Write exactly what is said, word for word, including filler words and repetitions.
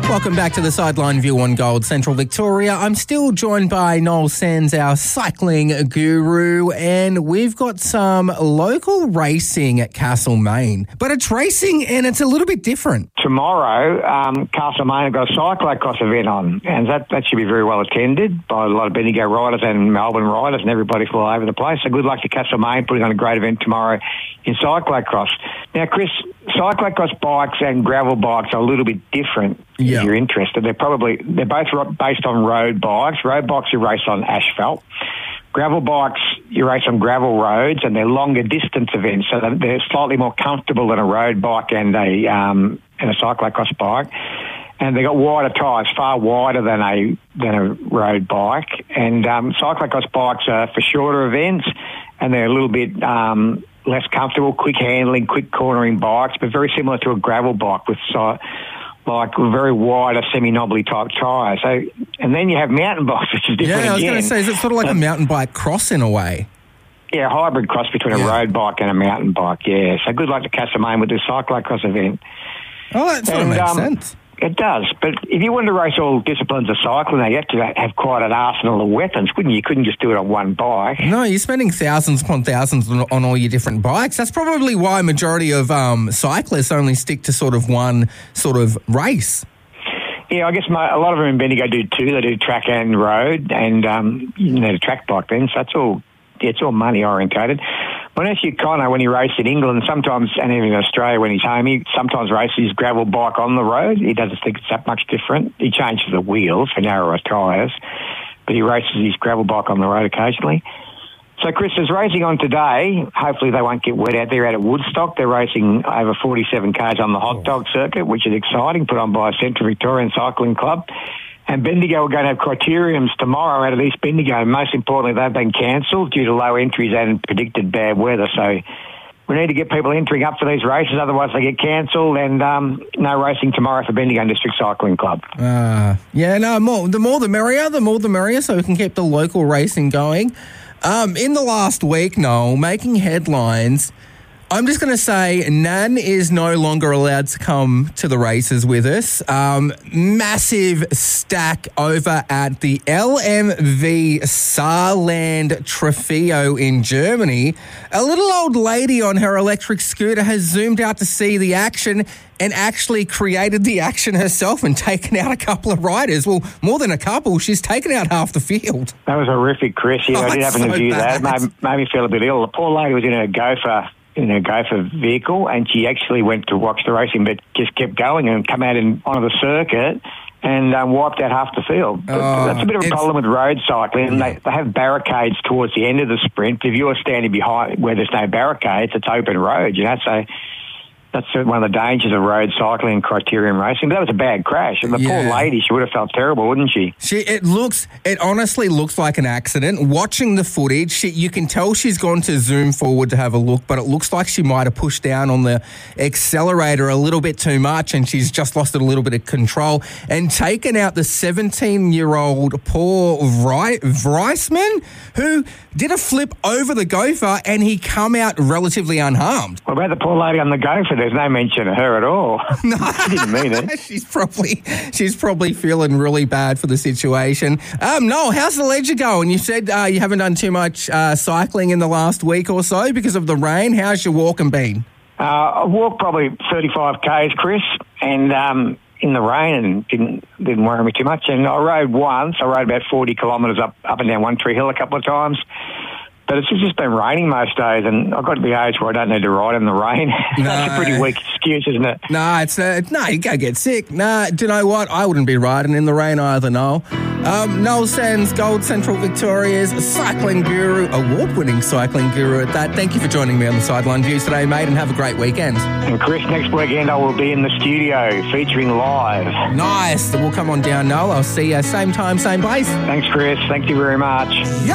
Welcome back to the Sideline View on Gold Central Victoria. I'm still joined by Noel Sands, our cycling guru, and we've got some local racing at Castlemaine. But it's racing and it's a little bit different. Tomorrow, um, Castlemaine have got a cyclocross event on, and that, that should be very well attended by a lot of Bendigo riders and Melbourne riders and everybody from all over the place. So good luck to Castlemaine putting on a great event tomorrow in cyclocross. Now, Chris, cyclocross bikes and gravel bikes are a little bit different. Yeah. If you're interested, they're probably they're both based on road bikes. Road bikes you race on asphalt. Gravel bikes you race on gravel roads, and they're longer distance events, so they're slightly more comfortable than a road bike and a um, and a cyclocross bike. And they got wider tyres, far wider than a than a road bike. And um, cyclocross bikes are for shorter events, and they're a little bit um, less comfortable, quick handling, quick cornering bikes, but very similar to a gravel bike with so, like very wide, semi-knobbly type tyres. So, and then you have mountain bikes, which is different. Yeah, I was again. going to say, is it sort of like a mountain bike cross in a way? Yeah, a hybrid cross between Yeah. a road bike and a mountain bike. Yeah, so good luck to Castlemaine with the cyclocross event. Oh, that sort of And, makes um, sense. It does, but if you wanted to race all disciplines of cycling, you have to have quite an arsenal of weapons, wouldn't you? You couldn't just do it on one bike. No, you're spending thousands upon thousands on, on all your different bikes. That's probably why a majority of um, cyclists only stick to sort of one sort of race. Yeah, I guess my, a lot of them in Bendigo do too. They do track and road, and um, you need a track bike then, so that's all. Yeah, it's all money orientated. But actually, Connor, when he raced in England, sometimes, and even in Australia when he's home, he sometimes races his gravel bike on the road. He doesn't think it's that much different. He changes the wheels for narrower tyres, but he races his gravel bike on the road occasionally. So, Chris, there's racing on today. Hopefully they won't get wet out there out at Woodstock. They're racing over forty-seven kays on the hot dog circuit, which is exciting, put on by Central Victorian Cycling Club. And Bendigo are going to have criteriums tomorrow out of East Bendigo. Most importantly, they've been cancelled due to low entries and predicted bad weather. So we need to get people entering up for these races, otherwise they get cancelled, and um, no racing tomorrow for Bendigo District Cycling Club. Uh, yeah, no, more, the more the merrier, the more the merrier, so we can keep the local racing going. Um, in the last week, Noel, making headlines, I'm just going to say Nan is no longer allowed to come to the races with us. Um, massive stack over at the L M V Saarland Trofeo in Germany. A little old lady on her electric scooter has zoomed out to see the action and actually created the action herself and taken out a couple of riders. Well, more than a couple. She's taken out half the field. That was horrific, Chris. Yeah, Oh, I did it's happen to so view bad. that. It made, made me feel a bit ill. The poor lady was in her gopher in her gopher vehicle, and she actually went to watch the racing, but just kept going and come out in onto the circuit and um, wiped out half the field. But Oh, that's a bit of a it's- problem with road cycling. And they, they have barricades towards the end of the sprint. If you're standing behind where there's no barricades, it's open road, you know, so that's one of the dangers of road cycling and criterium racing. But that was a bad crash. And the Yeah. poor lady, she would have felt terrible, wouldn't she? She, it looks, it honestly looks like an accident. Watching the footage, she, you can tell she's gone to zoom forward to have a look, but it looks like she might have pushed down on the accelerator a little bit too much, and she's just lost a little bit of control and taken out the seventeen-year-old Paul Vri- Vriesman, who did a flip over the gopher, and he come out relatively unharmed. What about the poor lady on the gopher? There's no mention of her at all. No, She didn't mean it. she's probably she's probably feeling really bad for the situation. Um, Noel, how's the ledger going? You said uh, you haven't done too much uh, cycling in the last week or so because of the rain. How's your walking been? Uh, I walked probably thirty-five kays, Chris, and um, in the rain, and didn't didn't worry me too much. And I rode once. I rode about forty kilometres up up and down One Tree Hill a couple of times. But it's just been raining most days, and I've got to the age where I don't need to ride in the rain. That's a pretty weak excuse, isn't it? Nah, it's uh, no, you go get sick. Nah, do you know what? I wouldn't be riding in the rain either, Noel. Um, Noel Sands, Gold Central Victoria's cycling guru, award-winning cycling guru at that. Thank you for joining me on the Sideline Views today, mate, and have a great weekend. And Chris, next weekend I will be in the studio featuring live. Nice. We'll come on down, Noel. I'll see you same time, same place. Thanks, Chris. Thank you very much. Yeah.